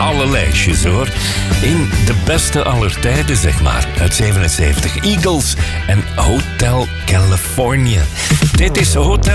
alle lijstjes hoor. In de beste aller tijden, zeg maar, uit 77. Eagles en Hotel California. Dit is Hotel